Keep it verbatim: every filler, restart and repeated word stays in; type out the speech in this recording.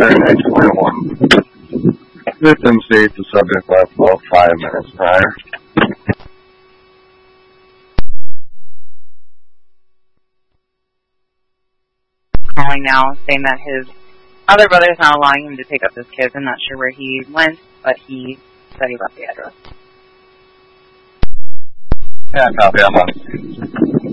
Fahrenheit twenty-one. Victim states the subject left about five minutes prior. Calling now, saying that his other brother is not allowing him to pick up his kids. I'm not sure where he went, but he said he left the address. Yeah, copy. I'm on.